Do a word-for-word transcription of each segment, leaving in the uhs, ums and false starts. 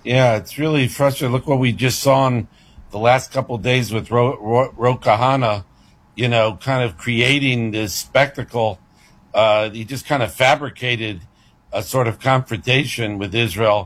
Yeah, it's really frustrating. Look what we just saw in the last couple of days with Ro, Ro, Ro Kahana, you know, kind of creating this spectacle. Uh, he just kind of fabricated a sort of confrontation with Israel,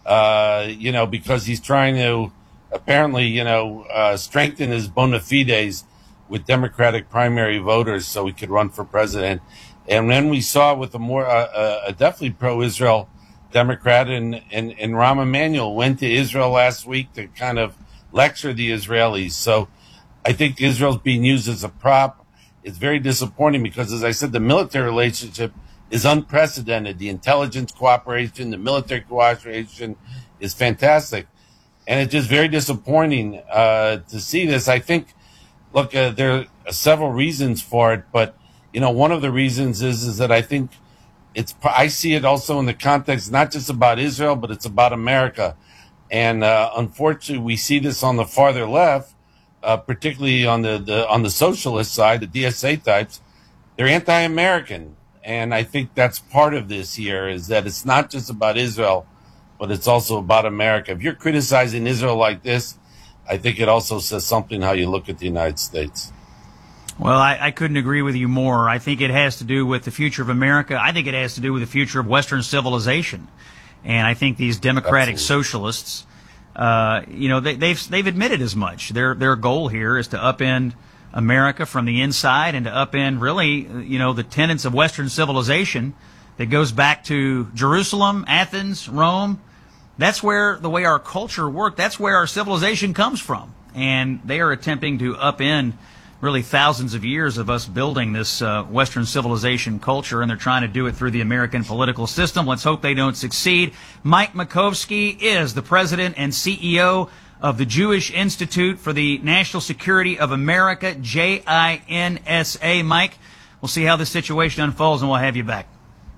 uh, you know, because he's trying to apparently, you know, uh, strengthen his bona fides with Democratic primary voters so he could run for president. And then we saw with a more, uh, uh, a definitely pro-Israel Democrat, and, and, and Rahm Emanuel went to Israel last week to kind of lecture the Israelis. So I think Israel's being used as a prop. It's very disappointing because, as I said, the military relationship is unprecedented. The intelligence cooperation, the military cooperation is fantastic. And it's just very disappointing uh, to see this. I think, look, uh, there are several reasons for it, but, you know, one of the reasons is, is that I think it's, I see it also in the context, not just about Israel, but it's about America. And uh, unfortunately, we see this on the farther left, uh, particularly on the, the on the socialist side, the D S A types. They're anti-American. And I think that's part of this here, is that it's not just about Israel, but it's also about America. If you're criticizing Israel like this, I think it also says something how you look at the United States. Well, I, I couldn't agree with you more. I think it has to do with the future of America. I think it has to do with the future of Western civilization. And I think these democratic Absolutely. socialists, uh, you know, they, they've they've admitted as much. Their their goal here is to upend America from the inside and to upend, really, you know, the tenets of Western civilization that goes back to Jerusalem, Athens, Rome. That's where the way our culture worked. That's where our civilization comes from. And they are attempting to upend really thousands of years of us building this uh, Western civilization culture, and they're trying to do it through the American political system. Let's hope they don't succeed. Mike Makovsky is the president and C E O of the Jewish Institute for the National Security of America, J I N S A. Mike, we'll see how this situation unfolds, and we'll have you back.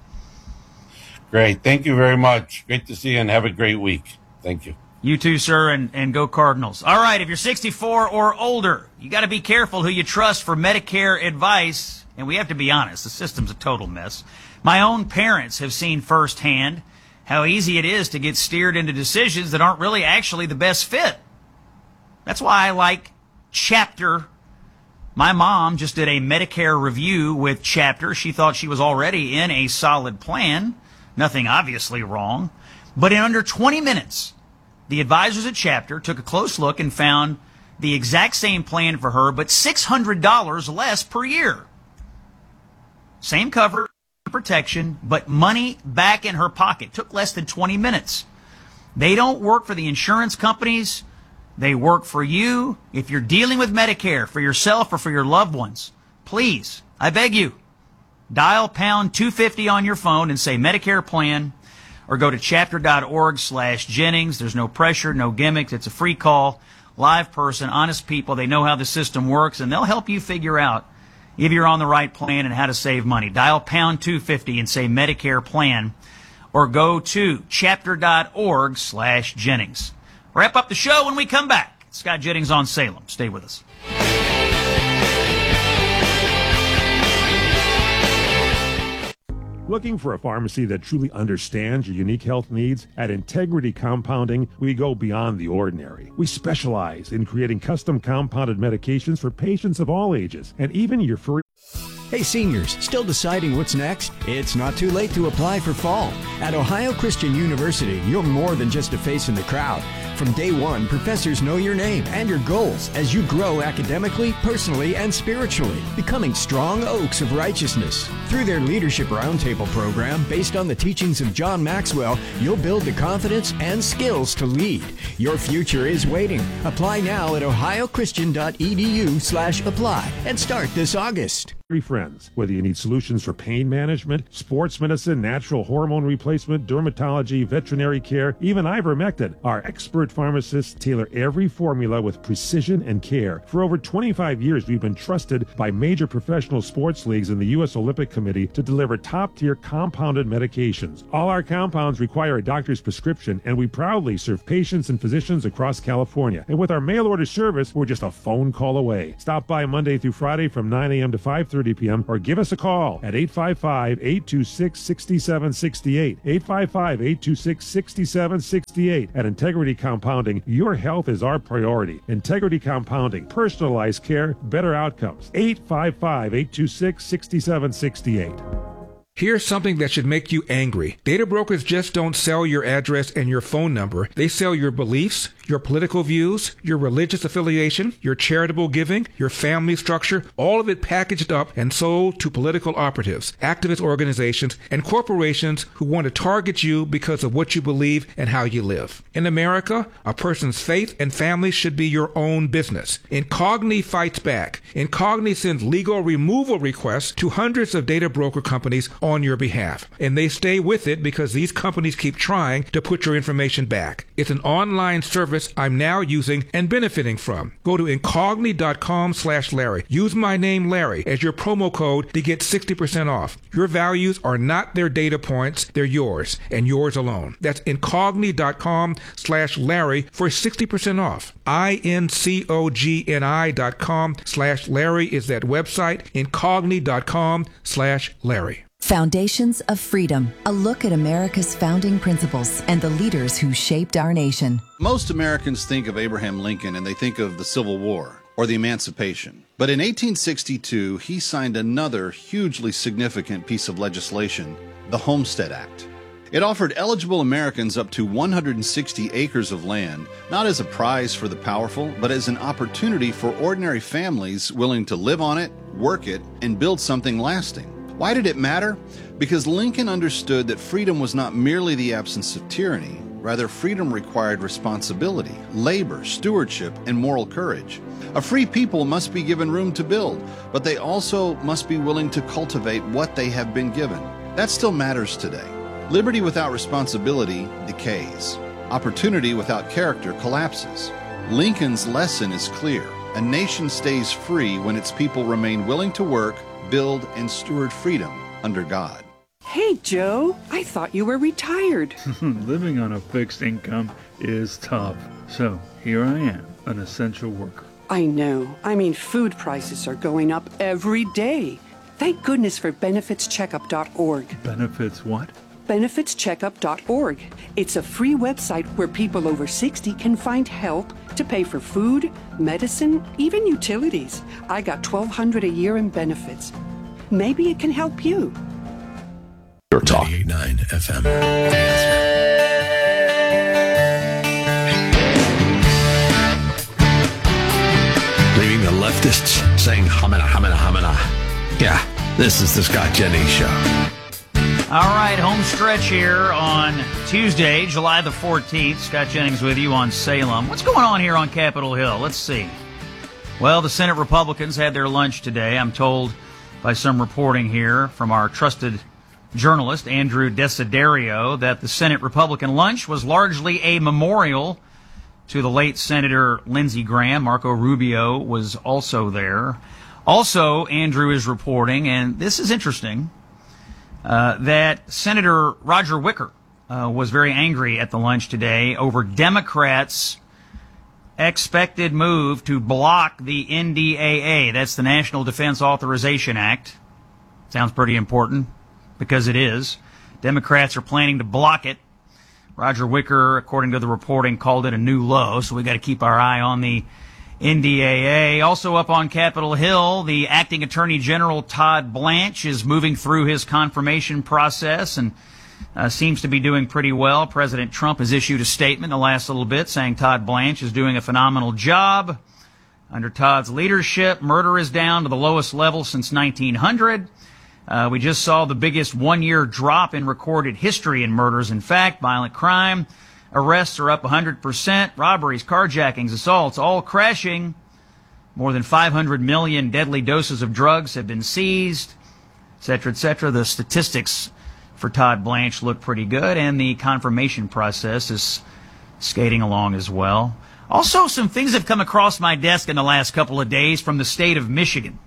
Great. Thank you very much. Great to see you, and have a great week. Thank you. You too, sir, and, and go Cardinals. All right, if you're sixty-four or older, you got to be careful who you trust for Medicare advice. And we have to be honest, the system's a total mess. My own parents have seen firsthand how easy it is to get steered into decisions that aren't really actually the best fit. That's why I like Chapter. My mom just did a Medicare review with Chapter. She thought she was already in a solid plan. Nothing obviously wrong. But in under twenty minutes, the advisors at Chapter took a close look and found the exact same plan for her, but six hundred dollars less per year. Same cover, protection, but money back in her pocket. Took less than twenty minutes. They don't work for the insurance companies. They work for you. If you're dealing with Medicare for yourself or for your loved ones, please, I beg you, dial pound two fifty on your phone and say Medicare plan, or go to chapter.org slash Jennings. There's no pressure, no gimmicks. It's a free call, live person, honest people. They know how the system works, and they'll help you figure out if you're on the right plan and how to save money. Dial pound two fifty and say Medicare plan, or go to chapter.org slash Jennings. Wrap up the show when we come back. Scott Jennings on Salem. Stay with us. Looking for a pharmacy that truly understands your unique health needs? At Integrity Compounding, we go beyond the ordinary. We specialize in creating custom compounded medications for patients of all ages, and even your furry... Hey seniors, still deciding what's next? It's not too late to apply for fall. At Ohio Christian University, you're more than just a face in the crowd. From day one, professors know your name and your goals as you grow academically, personally, and spiritually, becoming strong oaks of righteousness. Through their Leadership Roundtable program, based on the teachings of John Maxwell, you'll build the confidence and skills to lead. Your future is waiting. Apply now at ohiochristian.edu slash apply and start this August. Friends, whether you need solutions for pain management, sports medicine, natural hormone replacement, dermatology, veterinary care, even ivermectin, our expert pharmacists tailor every formula with precision and care. For over twenty-five years, we've been trusted by major professional sports leagues and the U S Olympic Committee to deliver top-tier compounded medications. All our compounds require a doctor's prescription, and we proudly serve patients and physicians across California. And with our mail order service, we're just a phone call away. Stop by Monday through Friday from nine a.m. to five thirty thirty p.m. or give us a call at eight five five, eight two six, six seven six eight. eight five five, eight two six, six seven six eight. At Integrity Compounding, your health is our priority. Integrity Compounding, personalized care, better outcomes. eight five five, eight two six, six seven six eight. Here's something that should make you angry. Data brokers just don't sell your address and your phone number. They sell your beliefs, your political views, your religious affiliation, your charitable giving, your family structure, all of it packaged up and sold to political operatives, activist organizations, and corporations who want to target you because of what you believe and how you live. In America, a person's faith and family should be your own business. Incogni fights back. Incogni sends legal removal requests to hundreds of data broker companies on your behalf. And they stay with it because these companies keep trying to put your information back. It's an online service I'm now using and benefiting from. Go to incogni.com slash Larry. Use my name Larry as your promo code to get sixty percent off. Your values are not their data points, they're yours and yours alone. That's incogni.com slash Larry for sixty percent off. I-N-C-O-G-N-I dot com slash Larry is that website. Incogni.com slash Larry. Foundations of Freedom, a look at America's founding principles and the leaders who shaped our nation. Most Americans think of Abraham Lincoln and they think of the Civil War or the Emancipation. But in eighteen sixty-two, he signed another hugely significant piece of legislation, the Homestead Act. It offered eligible Americans up to one hundred sixty acres of land, not as a prize for the powerful, but as an opportunity for ordinary families willing to live on it, work it, and build something lasting. Why did it matter? Because Lincoln understood that freedom was not merely the absence of tyranny. Rather, freedom required responsibility, labor, stewardship, and moral courage. A free people must be given room to build, but they also must be willing to cultivate what they have been given. That still matters today. Liberty without responsibility decays. Opportunity without character collapses. Lincoln's lesson is clear. A nation stays free when its people remain willing to work, build, and steward freedom under God. Hey, Joe, I thought you were retired. Living on a fixed income is tough. So here I am, an essential worker. I know. I mean, food prices are going up every day. Thank goodness for benefits checkup dot org. Benefits what? benefits checkup dot org. It's a free website where people over sixty can find help to pay for food, medicine, even utilities. I got twelve hundred dollars a year in benefits. Maybe it can help you. Your Talk ninety-eight point nine F M. Leaving the leftists saying hamina, hamina, hamina. Yeah, this is the Scott Jennings Show. All right, home stretch here on Tuesday, July the fourteenth. Scott Jennings with you on Salem. What's going on here on Capitol Hill? Let's see. Well, the Senate Republicans had their lunch today. I'm told by some reporting here from our trusted journalist, Andrew Desiderio, that the Senate Republican lunch was largely a memorial to the late Senator Lindsey Graham. Marco Rubio was also there. Also, Andrew is reporting, and this is interesting, Uh, that Senator Roger Wicker uh, was very angry at the lunch today over Democrats' expected move to block the N D A A. That's the National Defense Authorization Act. Sounds pretty important, because it is. Democrats are planning to block it. Roger Wicker, according to the reporting, called it a new low, so we got to keep our eye on the N D A A. Also up on Capitol Hill, the acting Attorney General Todd Blanche is moving through his confirmation process and uh, seems to be doing pretty well. President Trump has issued a statement in the last little bit saying Todd Blanche is doing a phenomenal job. Under Todd's leadership, murder is down to the lowest level since nineteen hundred. Uh, we just saw the biggest one-year drop in recorded history in murders. In fact, violent crime arrests are up one hundred percent. Robberies, carjackings, assaults, all crashing. More than five hundred million deadly doses of drugs have been seized, et cetera, et cetera. The statistics for Todd Blanche look pretty good, and the confirmation process is skating along as well. Also, some things have come across my desk in the last couple of days from the state of Michigan.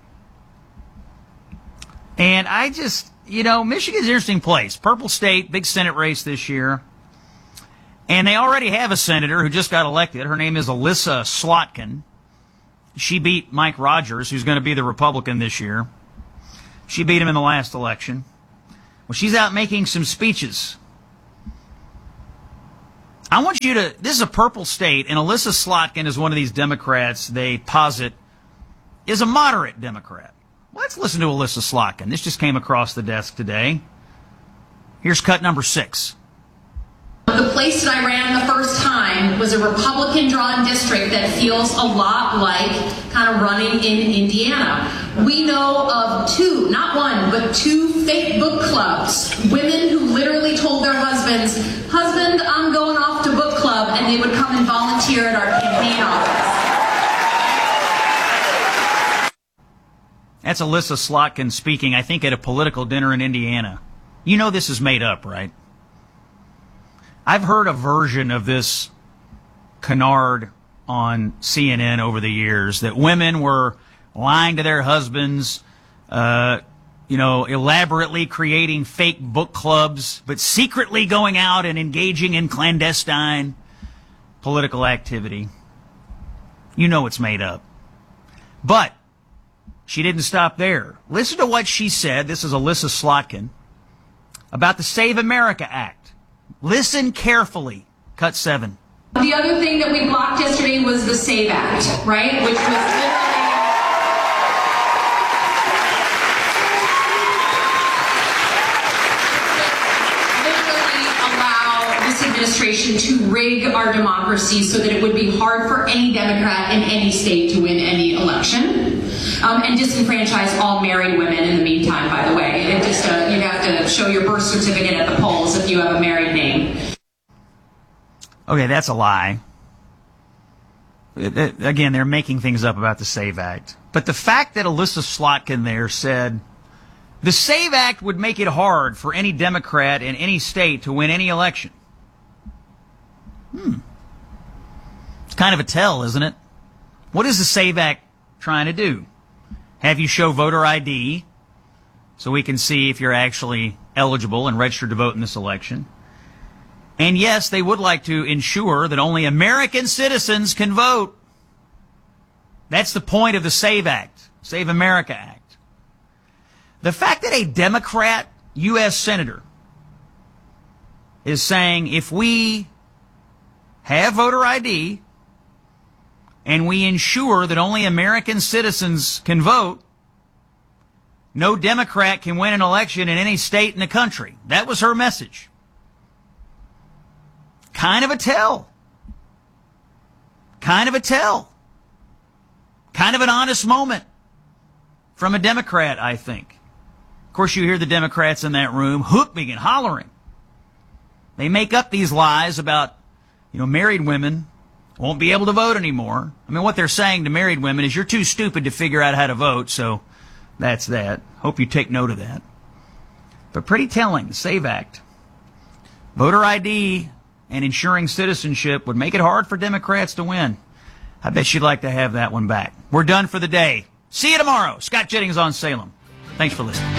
And I just, you know, Michigan's an interesting place. Purple state, big Senate race this year. And they already have a senator who just got elected. Her name is Alyssa Slotkin. She beat Mike Rogers, who's going to be the Republican this year. She beat him in the last election. Well, she's out making some speeches. I want you to, this is a purple state, and Alyssa Slotkin is one of these Democrats they posit is a moderate Democrat. Let's listen to Alyssa Slotkin. This just came across the desk today. Here's cut number six. The place that I ran the first time was a Republican-drawn district that feels a lot like kind of running in Indiana. We know of two, not one, but two fake book clubs. Women who literally told their husbands, husband, I'm going off to book club, and they would come and volunteer at our campaign office. That's Alyssa Slotkin speaking, I think, at a political dinner in Indiana. You know this is made up, right? I've heard a version of this canard on C N N over the years that women were lying to their husbands, uh, you know, elaborately creating fake book clubs, but secretly going out and engaging in clandestine political activity. You know it's made up. But she didn't stop there. Listen to what she said. This is Alyssa Slotkin about the Save America Act. Listen carefully. Cut seven. The other thing that we blocked yesterday was the SAVE Act, right? Which was literally, literally allow this administration to rig our democracy so that it would be hard for any Democrat in any state to win any election. Um, and disenfranchise all married women in the meantime, by the way. It just uh, you have to show your birth certificate at the polls if you have a married name. Okay, that's a lie. It, it, again, they're making things up about the SAVE Act. But the fact that Alyssa Slotkin there said the SAVE Act would make it hard for any Democrat in any state to win any election. Hmm. It's kind of a tell, isn't it? What is the SAVE Act trying to do? Have you show voter I D so we can see if you're actually eligible and registered to vote in this election. And yes, they would like to ensure that only American citizens can vote. That's the point of the SAVE Act, Save America Act. The fact that a Democrat U S senator is saying if we have voter I D and we ensure that only American citizens can vote, no Democrat can win an election in any state in the country. That was her message. Kind of a tell. Kind of a tell. Kind of an honest moment from a Democrat, I think. Of course, you hear the Democrats in that room whooping and hollering. They make up these lies about, you know, married women won't be able to vote anymore. I mean, what they're saying to married women is you're too stupid to figure out how to vote, so that's that. Hope you take note of that. But pretty telling, the SAVE Act. Voter I D and ensuring citizenship would make it hard for Democrats to win. I bet you'd like to have that one back. We're done for the day. See you tomorrow. Scott Jennings on Salem. Thanks for listening.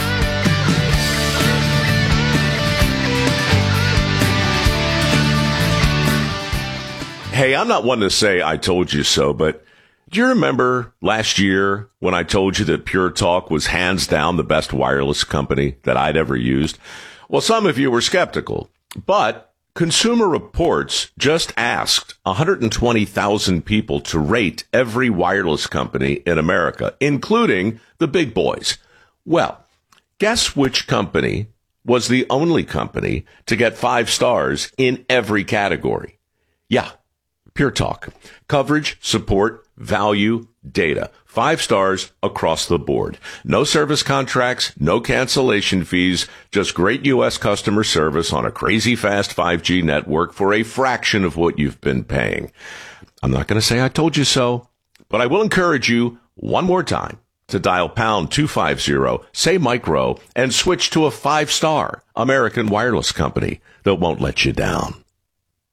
Hey, I'm not one to say I told you so, but do you remember last year when I told you that Pure Talk was hands down the best wireless company that I'd ever used? Well, some of you were skeptical, but Consumer Reports just asked one hundred twenty thousand people to rate every wireless company in America, including the big boys. Well, guess which company was the only company to get five stars in every category? Yeah. Pure Talk. Coverage, support, value, data. Five stars across the board. No service contracts, no cancellation fees, just great U S customer service on a crazy fast five G network for a fraction of what you've been paying. I'm not going to say I told you so, but I will encourage you one more time to dial pound two fifty, say micro, and switch to a five-star American wireless company that won't let you down.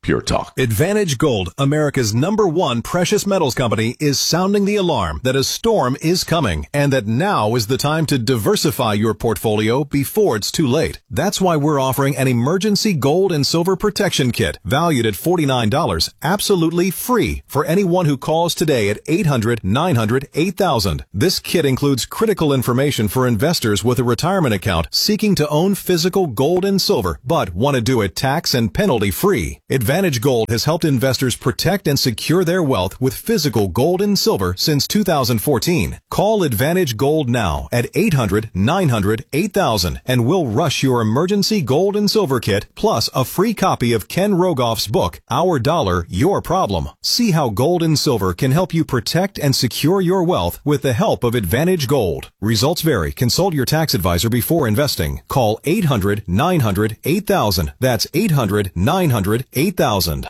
Pure Talk. Advantage Gold, America's number one precious metals company, is sounding the alarm that a storm is coming and that now is the time to diversify your portfolio before it's too late. That's why we're offering an emergency gold and silver protection kit valued at forty-nine dollars, absolutely free for anyone who calls today at eight hundred, nine hundred, eight thousand. This kit includes critical information for investors with a retirement account seeking to own physical gold and silver but want to do it tax and penalty free. Advantage Gold has helped investors protect and secure their wealth with physical gold and silver since two thousand fourteen. Call Advantage Gold now at eight hundred, nine hundred, eight thousand and we'll rush your emergency gold and silver kit plus a free copy of Ken Rogoff's book, Our Dollar, Your Problem. See how gold and silver can help you protect and secure your wealth with the help of Advantage Gold. Results vary. Consult your tax advisor before investing. Call eight hundred, nine hundred, eight thousand. That's eight hundred, nine hundred, eight thousand.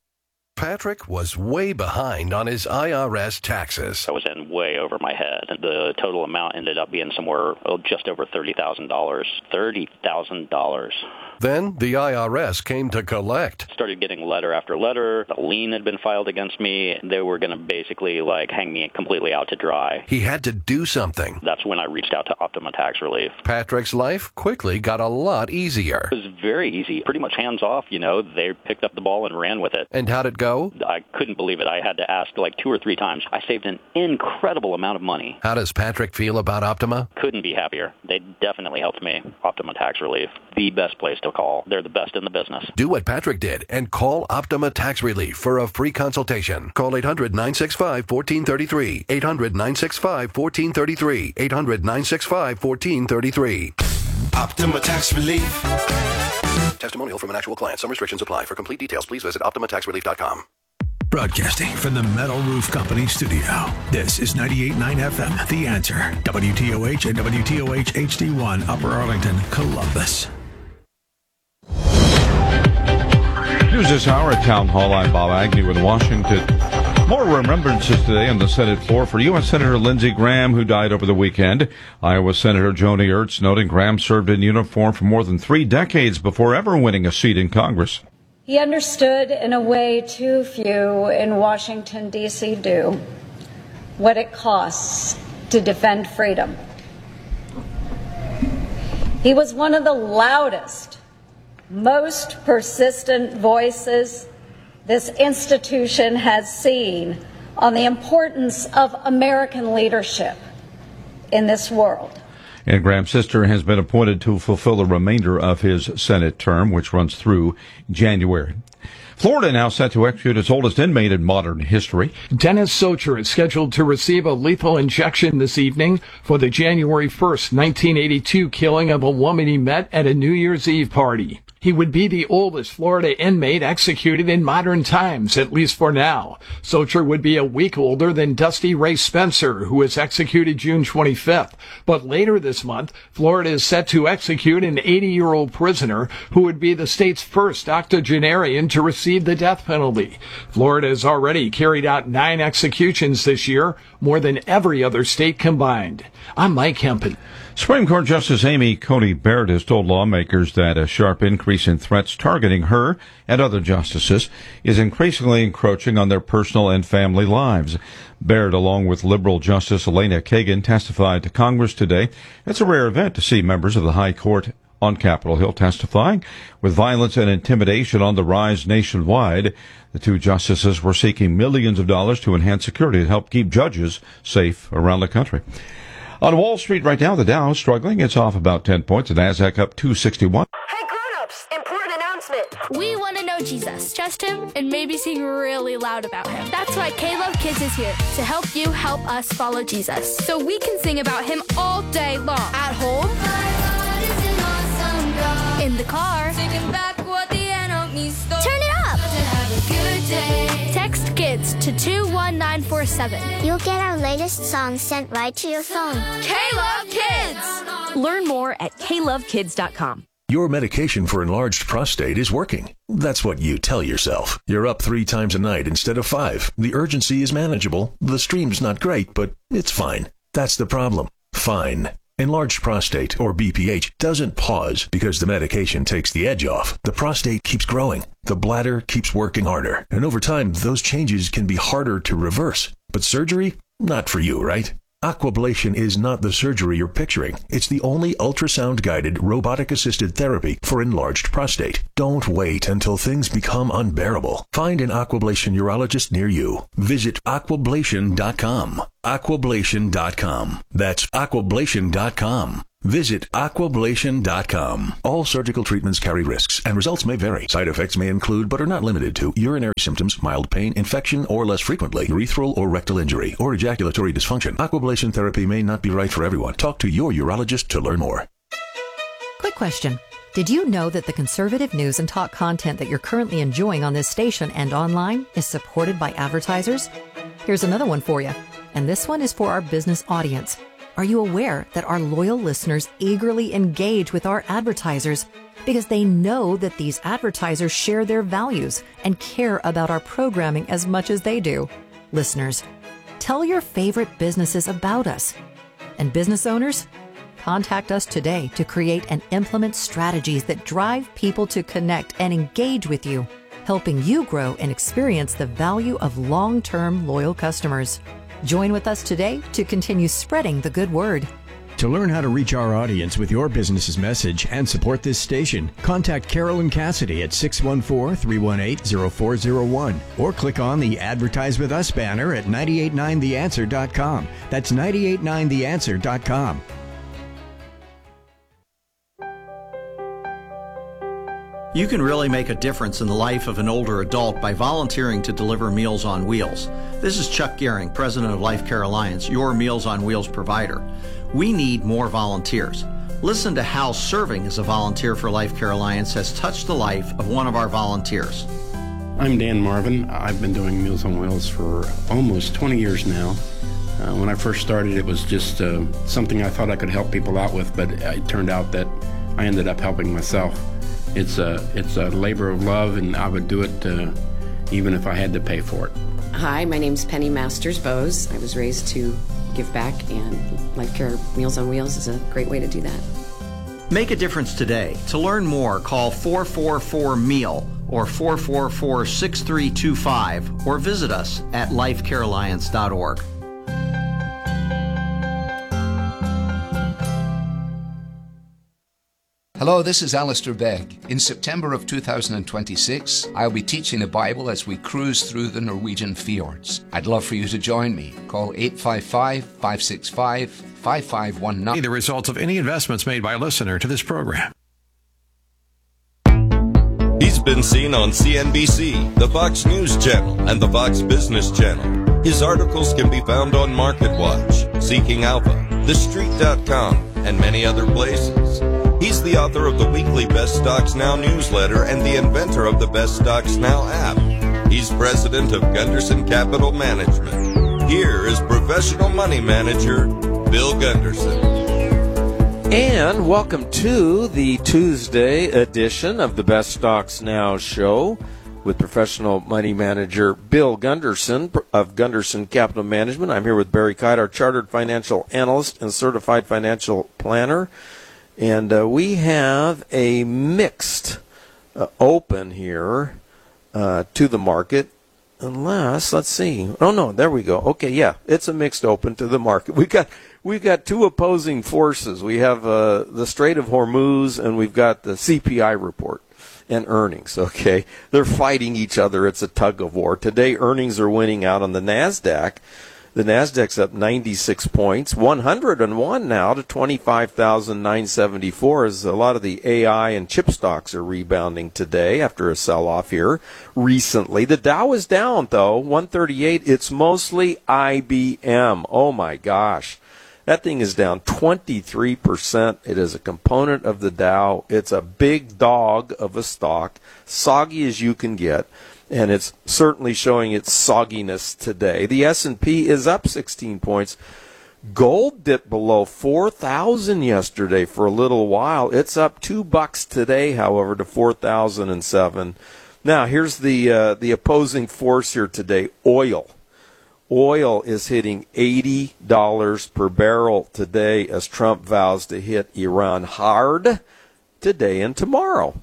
Patrick was way behind on his I R S taxes. I was in way over my head. The total amount ended up being somewhere oh, just over thirty thousand dollars. thirty thousand dollars. Then the I R S came to collect. Started getting letter after letter. A lien had been filed against me. They were going to basically like hang me completely out to dry. He had to do something. That's when I reached out to Optima Tax Relief. Patrick's life quickly got a lot easier. It was very easy. Pretty much hands off, you know. They picked up the ball and ran with it. And how'd it go? I couldn't believe it. I had to ask like two or three times. I saved an incredible amount of money. How does Patrick feel about Optima? Couldn't be happier. They definitely helped me. Optima Tax Relief. The best place to call. They're the best in the business. Do what Patrick did and call Optima Tax Relief for a free consultation. Call eight hundred, nine six five, one four three three. eight hundred, nine six five, one four three three. eight hundred, nine six five, one four three three. Optima Tax Relief. Testimonial from an actual client. Some restrictions apply. For complete details, please visit optima tax relief dot com. Broadcasting from the Metal Roof Company studio. This is ninety-eight point nine F M, The Answer. W T O H and W T O H H D one, Upper Arlington, Columbus. News this hour at Town Hall. I'm Bob Agnew in Washington. More remembrances today on the Senate floor for U S Senator Lindsey Graham, who died over the weekend. Iowa Senator Joni Ernst noting Graham served in uniform for more than three decades before ever winning a seat in Congress. He understood in a way too few in Washington, D C do what it costs to defend freedom. He was one of the loudest, most persistent voices this institution has seen on the importance of American leadership in this world. And Graham's sister has been appointed to fulfill the remainder of his Senate term, which runs through January. Florida now set to execute its oldest inmate in modern history. Dennis Socher is scheduled to receive a lethal injection this evening for the January first, nineteen eighty-two killing of a woman he met at a New Year's Eve party. He would be the oldest Florida inmate executed in modern times, at least for now. Socher would be a week older than Dusty Ray Spencer, who was executed June twenty-fifth. But later this month, Florida is set to execute an eighty-year-old prisoner who would be the state's first octogenarian to receive the death penalty. Florida has already carried out nine executions this year, more than every other state combined. I'm Mike Hempen. Supreme Court Justice Amy Coney Barrett has told lawmakers that a sharp increase in threats targeting her and other justices is increasingly encroaching on their personal and family lives. Barrett, along with liberal Justice Elena Kagan, testified to Congress today. It's a rare event to see members of the High Court on Capitol Hill testifying. With violence and intimidation on the rise nationwide, the two justices were seeking millions of dollars to enhance security to help keep judges safe around the country. On Wall Street right now, the Dow is struggling. It's off about ten points. The Nasdaq up two sixty-one. Hey, grown-ups, important announcement. We want to know Jesus, trust him, and maybe sing really loud about him. That's why K-Love Kids is here to help you help us follow Jesus. So we can sing about him all day long. At home, awesome in the car, taking back what the enemy stole. Turn it up. Have a good day. Text KIDS to two one nine four seven. You'll get our latest songs sent right to your phone. K-Love Kids. Learn more at K love kids dot com. Your medication for enlarged prostate is working. That's what you tell yourself. You're up three times a night instead of five. The urgency is manageable. The stream's not great, but it's fine. That's the problem. Fine. Enlarged prostate, or B P H, doesn't pause because the medication takes the edge off. The prostate keeps growing. The bladder keeps working harder. And over time, those changes can be harder to reverse. But surgery? Not for you, right? Aquablation is not the surgery you're picturing. It's the only ultrasound-guided, robotic-assisted therapy for enlarged prostate. Don't wait until things become unbearable. Find an Aquablation urologist near you. Visit aquablation dot com. aquablation dot com. That's aquablation dot com. Visit aquablation dot com. All surgical treatments carry risks, and results may vary. Side effects may include, but are not limited to, urinary symptoms, mild pain, infection, or less frequently, urethral or rectal injury, or ejaculatory dysfunction. Aquablation therapy may not be right for everyone. Talk to your urologist to learn more. Quick question. Did you know that the conservative news and talk content that you're currently enjoying on this station and online is supported by advertisers? Here's another one for you, and this one is for our business audience. Are you aware that our loyal listeners eagerly engage with our advertisers because they know that these advertisers share their values and care about our programming as much as they do? Listeners, tell your favorite businesses about us. And business owners, contact us today to create and implement strategies that drive people to connect and engage with you, helping you grow and experience the value of long-term loyal customers. Join with us today to continue spreading the good word. To learn how to reach our audience with your business's message and support this station, contact Carolyn Cassidy at six one four, three one eight, zero four zero one or click on the Advertise With Us banner at nine eight nine the answer dot com. That's nine eight nine the answer dot com. You can really make a difference in the life of an older adult by volunteering to deliver Meals on Wheels. This is Chuck Gehring, president of Life Care Alliance, your Meals on Wheels provider. We need more volunteers. Listen to how serving as a volunteer for Life Care Alliance has touched the life of one of our volunteers. I'm Dan Marvin. I've been doing Meals on Wheels for almost twenty years now. Uh, when I first started, it was just uh, something I thought I could help people out with, but it turned out that I ended up helping myself. It's a, it's a labor of love, and I would do it uh, even if I had to pay for it. Hi, my name's Penny Masters Bose. I was raised to give back, and Life Care Meals on Wheels is a great way to do that. Make a difference today. To learn more, call four four four meal or four four four, six three two five or visit us at life care alliance dot org. Hello, this is Alistair Begg. In September of two thousand twenty-six, I'll be teaching the Bible as we cruise through the Norwegian fjords. I'd love for you to join me. Call eight five five, five six five, five five one nine. The results of any investments made by a listener to this program. He's been seen on C N B C, the Fox News Channel, and the Fox Business Channel. His articles can be found on MarketWatch, Seeking Alpha, the street dot com, and many other places. He's the author of the weekly Best Stocks Now newsletter and the inventor of the Best Stocks Now app. He's president of Gunderson Capital Management. Here is professional money manager Bill Gunderson. And welcome to the Tuesday edition of the Best Stocks Now show with professional money manager Bill Gunderson of Gunderson Capital Management. I'm here with Barry Kite, our chartered financial analyst and certified financial planner. And uh, we have a mixed uh, open here uh, to the market, unless, let's see. Oh, no, there we go. Okay, yeah, it's a mixed open to the market. We've got, we've got two opposing forces. We have uh, the Strait of Hormuz, and we've got the C P I report and earnings, okay? They're fighting each other. It's a tug of war. Today, earnings are winning out on the NASDAQ. The NASDAQ's up ninety-six points, one hundred one now to twenty-five thousand nine hundred seventy-four, as a lot of the A I and chip stocks are rebounding today after a sell-off here recently. The Dow is down, though, one thirty-eight. It's mostly I B M. Oh, my gosh. That thing is down twenty-three percent. It is a component of the Dow. It's a big dog of a stock, soggy as you can get. And it's certainly showing its sogginess today. The S and P is up sixteen points. Gold dipped below four thousand yesterday for a little while. It's up two bucks today, however, to four thousand seven. Now, here's the uh, the opposing force here today, oil. Oil is hitting eighty dollars per barrel today as Trump vows to hit Iran hard today and tomorrow.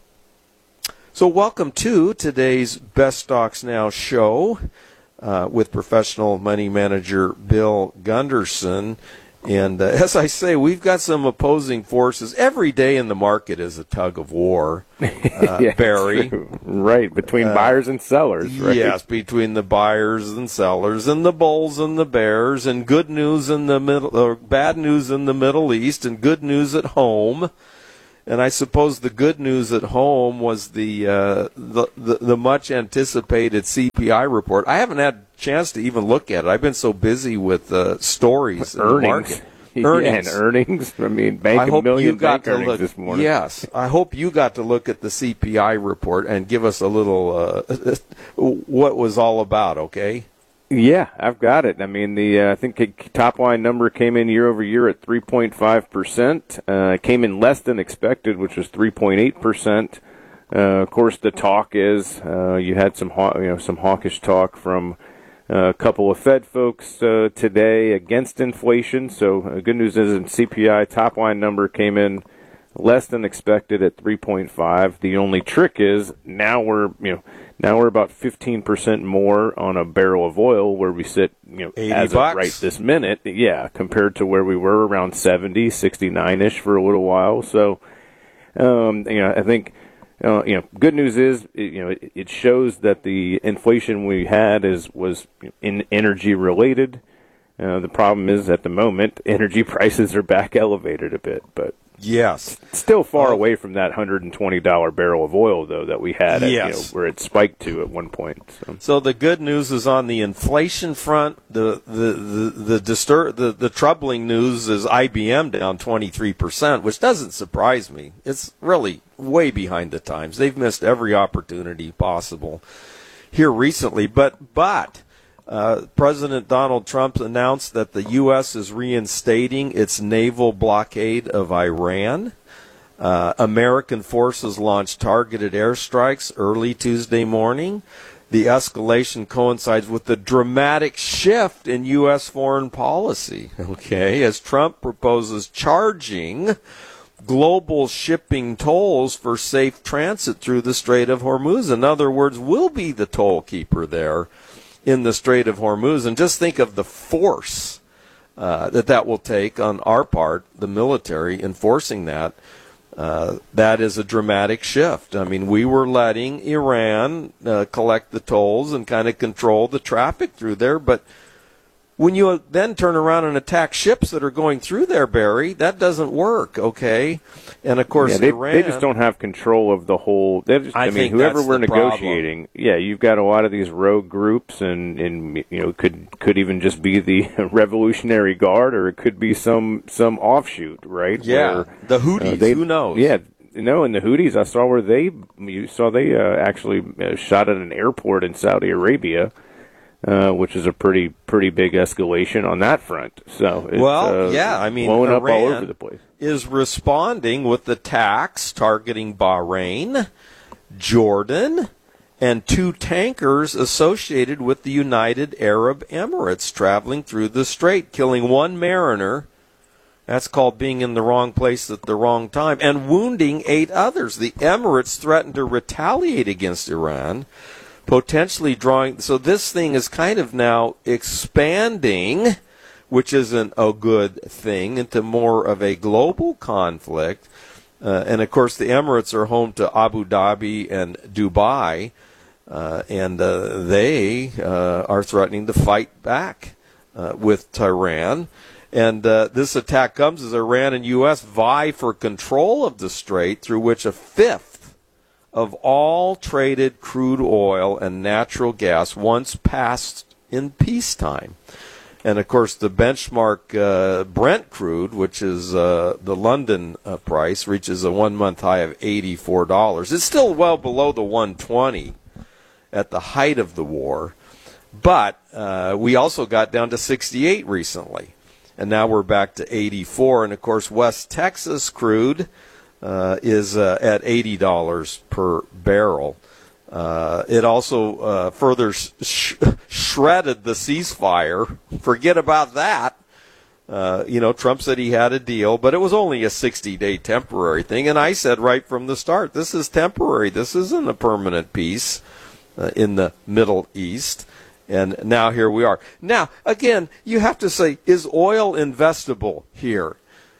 So welcome to today's Best Stocks Now show uh, with professional money manager Bill Gunderson. And uh, as I say, we've got some opposing forces. Every day in the market is a tug of war, uh, yeah, Barry. True. Right, between uh, buyers and sellers, right? Yes, between the buyers and sellers, and the bulls and the bears, and good news in the middle, or bad news in the Middle East, and good news at home. And I suppose the good news at home was the uh, the, the, the much anticipated C P I report. I haven't had a chance to even look at it. I've been so busy with uh, stories in earnings. the market. Yeah, earnings, and earnings. I mean, bank I a hope million you got bank to earnings look, this morning. Yes, I hope you got to look at the C P I report and give us a little uh, what was all about. Okay. Yeah, I've got it. I mean, the uh, I think the top line number came in year over year at three point five percent. Uh, came in less than expected, which was three point eight percent. Uh, of course, the talk is uh, you had some haw- you know some hawkish talk from uh, a couple of Fed folks uh, today against inflation. So uh, good news is in C P I top line number came in less than expected at three point five. The only trick is now we're you know. Now we're about fifteen percent more on a barrel of oil where we sit, you know, as bucks. of right this minute. Yeah, compared to where we were around seventy, sixty-nine-ish for a little while. So, um, you know, I think, uh, you know, good news is, you know, it, it shows that the inflation we had is was in energy related. Uh, the problem is at the moment, energy prices are back elevated a bit, but. Yes. Still far uh, away from that one hundred twenty dollars barrel of oil, though, that we had at, yes. you know, where it spiked to at one point. So. so the good news is on the inflation front. The the the the, distur- the the troubling news is I B M down twenty-three percent, which doesn't surprise me. It's really way behind the times. They've missed every opportunity possible here recently. But but Uh, President Donald Trump announced that the U S is reinstating its naval blockade of Iran. Uh, American forces launched targeted airstrikes early Tuesday morning. The escalation coincides with the dramatic shift in U S foreign policy, okay, as Trump proposes charging global shipping tolls for safe transit through the Strait of Hormuz. In other words, we'll be the toll keeper there in the Strait of Hormuz. And just think of the force uh, that that will take on our part, the military, enforcing that. Uh, that is a dramatic shift. I mean, we were letting Iran uh, collect the tolls and kind of control the traffic through there, but when you then turn around and attack ships that are going through there, Barry, that doesn't work, okay? And, of course, yeah, they, Iran... they just don't have control of the whole... Just, I, I mean, think whoever that's we're the negotiating, problem. yeah, you've got a lot of these rogue groups, and, and you know, could could even just be the Revolutionary Guard, or it could be some some offshoot, right? Yeah, where, the Houthis, uh, they, who knows? Yeah, no, and the Houthis, I saw where they... You saw they uh, actually uh, shot at an airport in Saudi Arabia, Uh, which is a pretty pretty big escalation on that front. So it's, well, uh, yeah, I mean, blowing Iran up all over the place. Is responding with attacks targeting Bahrain, Jordan, and two tankers associated with the United Arab Emirates traveling through the strait, killing one mariner. That's called being in the wrong place at the wrong time, and wounding eight others. The Emirates threatened to retaliate against Iran, potentially drawing, so this thing is kind of now expanding, which isn't a good thing, into more of a global conflict. Uh, and, of course, the Emirates are home to Abu Dhabi and Dubai, uh, and uh, they uh, are threatening to fight back uh, with Tehran. And uh, this attack comes as Iran and U S vie for control of the strait, through which a fifth of all traded crude oil and natural gas once passed in peacetime. And, of course, the benchmark uh, Brent crude, which is uh, the London uh, price, reaches a one-month high of eighty-four dollars. It's still well below the one twenty at the height of the war. But uh, we also got down to sixty-eight recently. And now we're back to eighty-four. And, of course, West Texas crude Uh, is uh, at eighty dollars per barrel. Uh, it also uh, further sh- shredded the ceasefire. Forget about that. Uh, you know, Trump said he had a deal, but it was only a sixty-day temporary thing. And I said right from the start, this is temporary. This isn't a permanent peace uh, in the Middle East. And now here we are. Now, again, you have to say, is oil investable here?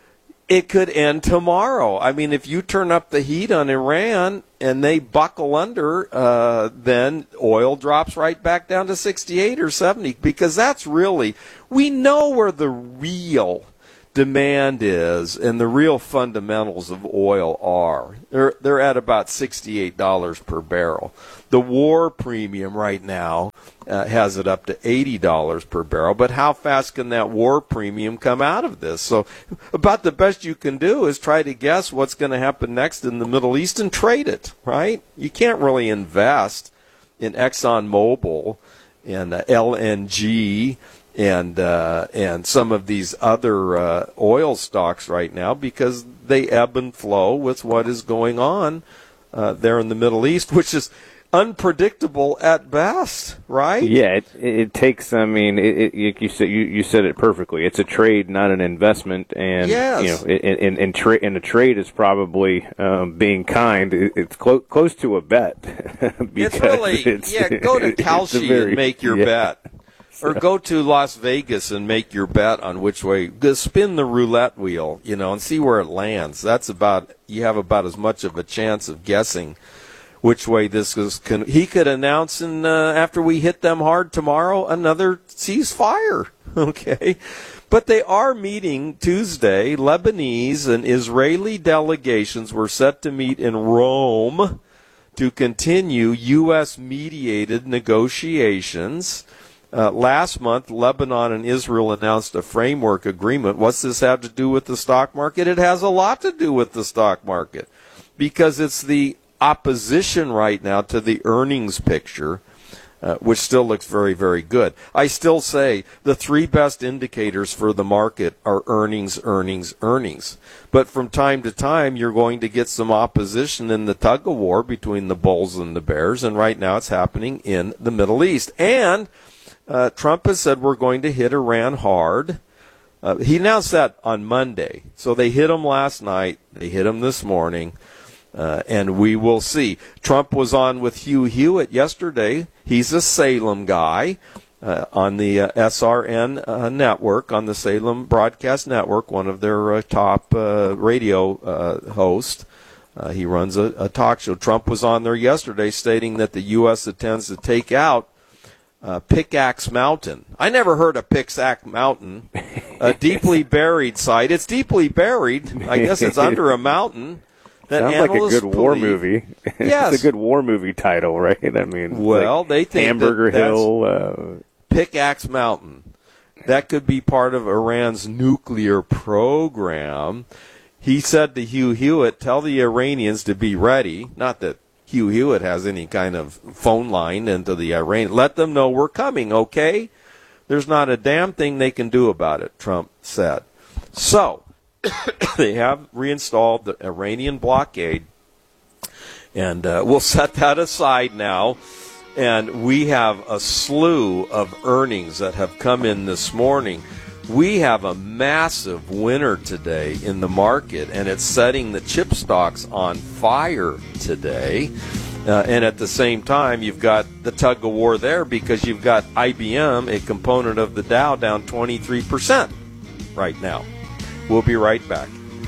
It could end tomorrow. I mean, if you turn up the heat on Iran and they buckle under, uh, then oil drops right back down to sixty-eight or seventy, because that's really, we know where the real demand is and the real fundamentals of oil are. They're, they're at about sixty-eight dollars per barrel. The war premium right now uh, has it up to eighty dollars per barrel, but how fast can that war premium come out of this? So about the best you can do is try to guess what's going to happen next in the Middle East and trade it, right? You can't really invest in ExxonMobil and uh, L N G and uh, and some of these other uh, oil stocks right now, because they ebb and flow with what is going on uh, there in the Middle East, which is unpredictable at best, right? Yeah, it, it takes. I mean, it, it, you said you, you said it perfectly. It's a trade, not an investment, and yes. you know, and and tra- and a trade is probably um, being kind. It, it's close close to a bet. It's really it's, yeah. Go to Kalshi very, and make your yeah. bet. Or go to Las Vegas and make your bet on which way. Spin the roulette wheel, you know, and see where it lands. That's about, you have about as much of a chance of guessing which way this is. Can, he could announce, in, uh, after we hit them hard tomorrow, another ceasefire, okay? But they are meeting Tuesday. Lebanese and Israeli delegations were set to meet in Rome to continue U S-mediated negotiations. Uh, last month, Lebanon and Israel announced a framework agreement. What's this have to do with the stock market? It has a lot to do with the stock market, because it's the opposition right now to the earnings picture, uh, which still looks very, very good. I still say the three best indicators for the market are earnings, earnings, earnings. But from time to time, you're going to get some opposition in the tug-of-war between the bulls and the bears, and right now it's happening in the Middle East. And Uh, Trump has said we're going to hit Iran hard. Uh, he announced that on Monday. So they hit him last night. They hit him this morning. Uh, and we will see. Trump was on with Hugh Hewitt yesterday. He's a Salem guy uh, on the uh, S R N uh, network, on the Salem Broadcast Network, one of their uh, top uh, radio uh, hosts. Uh, he runs a, a talk show. Trump was on there yesterday stating that the U S intends to take out Uh, Pickaxe Mountain. I never heard of Pickaxe Mountain, a deeply buried site. It's deeply buried. I guess it's under a mountain. That Sounds like a good believe. war movie. Yes. It's a good war movie title, right? I mean, well, like they think Hamburger that Hill. Uh... Pickaxe Mountain. That could be part of Iran's nuclear program. He said to Hugh Hewitt, tell the Iranians to be ready. Not that Hugh Hewitt has any kind of phone line into the Iran. Let them know we're coming, okay? There's not a damn thing they can do about it, Trump said. So, they have reinstalled the Iranian blockade, and uh, we'll set that aside now. And we have a slew of earnings that have come in this morning. We have a massive winner today in the market, and it's setting the chip stocks on fire today. Uh, and at the same time, you've got the tug-of-war there, because you've got I B M, a component of the Dow, down twenty-three percent right now. We'll be right back.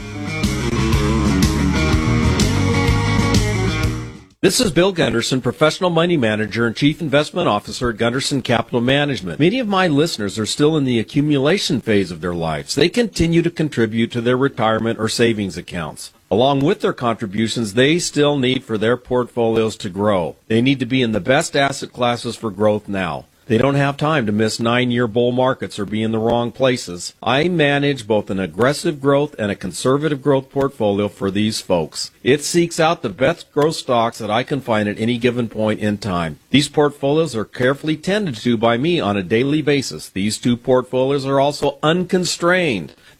This is Bill Gunderson, Professional Money Manager and Chief Investment Officer at Gunderson Capital Management. Many of my listeners are still in the accumulation phase of their lives. They continue to contribute to their retirement or savings accounts. Along with their contributions, they still need for their portfolios to grow. They need to be in the best asset classes for growth now. They don't have time to miss nine-year bull markets or be in the wrong places. I manage both an aggressive growth and a conservative growth portfolio for these folks. It seeks out the best growth stocks that I can find at any given point in time. These portfolios are carefully tended to by me on a daily basis. These two portfolios are also unconstrained.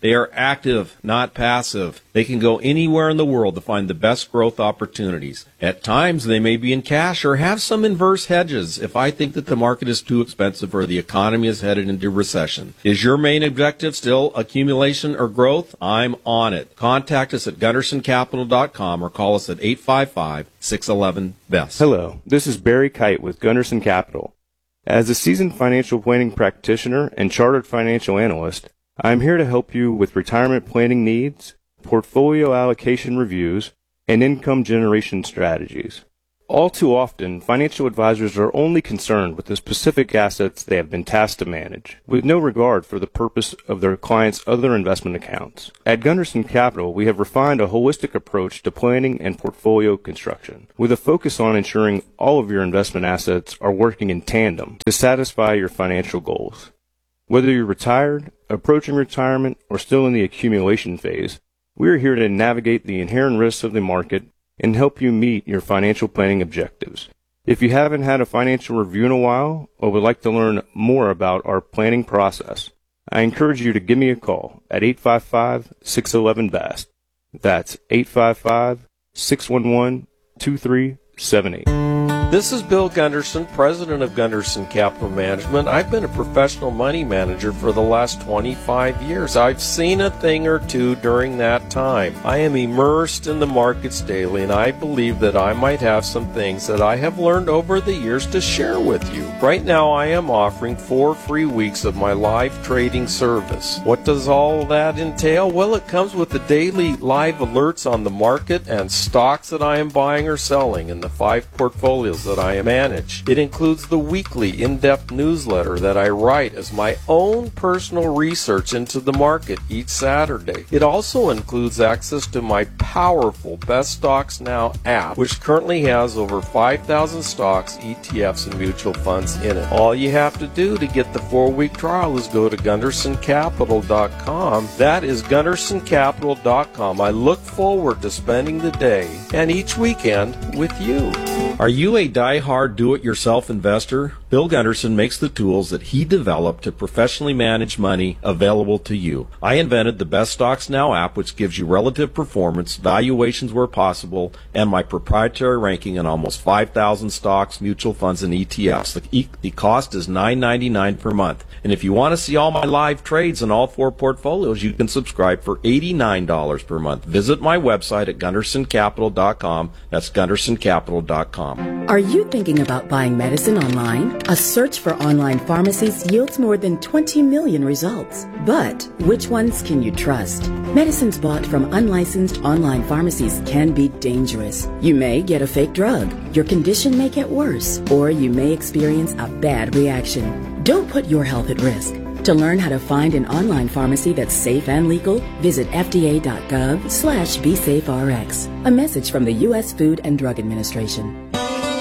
They are active, not passive. They can go anywhere in the world to find the best growth opportunities. At times, they may be in cash or have some inverse hedges if I think that the market is too expensive or the economy is headed into recession. Is your main objective still accumulation or growth? I'm on it. Contact us at gunderson capital dot com or call us at eight five five, six one one, B E S T. Hello, this is Barry Kite with Gunderson Capital. As a seasoned financial planning practitioner and chartered financial analyst, I am here to help you with retirement planning needs, portfolio allocation reviews, and income generation strategies. All too often, financial advisors are only concerned with the specific assets they have been tasked to manage, with no regard for the purpose of their clients' other investment accounts. At Gunderson Capital, we have refined a holistic approach to planning and portfolio construction, with a focus on ensuring all of your investment assets are working in tandem to satisfy your financial goals. Whether you're retired, approaching retirement, or still in the accumulation phase, we are here to navigate the inherent risks of the market and help you meet your financial planning objectives. If you haven't had a financial review in a while or would like to learn more about our planning process, I encourage you to give me a call at eight five five, six one one, B A S T. That's eight five five, six one one, two three seven eight. This is Bill Gunderson, president of Gunderson Capital Management. I've been a professional money manager for the last twenty-five years. I've seen a thing or two during that time. I am immersed in the markets daily, and I believe that I might have some things that I have learned over the years to share with you. Right now, I am offering four free weeks of my live trading service. What does all that entail? Well, it comes with the daily live alerts on the market and stocks that I am buying or selling in the five portfolios that I manage. It includes the weekly in-depth newsletter that I write as my own personal research into the market each Saturday. It also includes access to my powerful Best Stocks Now app, which currently has over five thousand stocks, E T Fs, and mutual funds in it. All you have to do to get the four-week trial is go to gunderson capital dot com. That is gunderson capital dot com. I look forward to spending the day and each weekend with you. Are you a die-hard do-it-yourself investor? Bill Gunderson makes the tools that he developed to professionally manage money available to you. I invented the Best Stocks Now app, which gives you relative performance, valuations where possible, and my proprietary ranking in almost five thousand stocks, mutual funds, and E T Fs. The, e- the cost is nine ninety-nine per month. And if you want to see all my live trades in all four portfolios, you can subscribe for eighty-nine dollars per month. Visit my website at gunderson capital dot com. That's gunderson capital dot com. Are you thinking about buying medicine online? A search for online pharmacies yields more than twenty million results. But which ones can you trust? Medicines bought from unlicensed online pharmacies can be dangerous. You may get a fake drug, your condition may get worse, or you may experience a bad reaction. Don't put your health at risk. To learn how to find an online pharmacy that's safe and legal, visit F D A dot gov slash B safe R X. A message from the U S Food and Drug Administration.